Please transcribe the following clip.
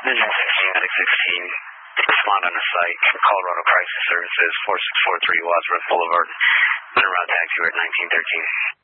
Vision 16, Medic 16. Respond on the site. Colorado Crisis Services, 4643 Wadsworth Boulevard. Been around taxi, we're at 1913.